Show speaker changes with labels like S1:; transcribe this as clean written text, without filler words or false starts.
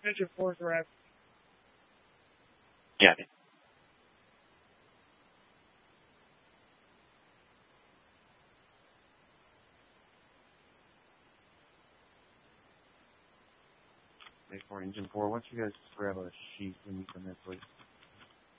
S1: Engine 4 correct.
S2: Yeah. Wait for Engine 4. Once you guys grab a sheet when you come in, please.